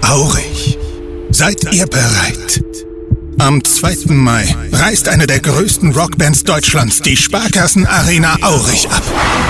Aurich. Seid ihr bereit? Am 2. Mai reist eine der größten Rockbands Deutschlands die Sparkassen-Arena Aurich ab.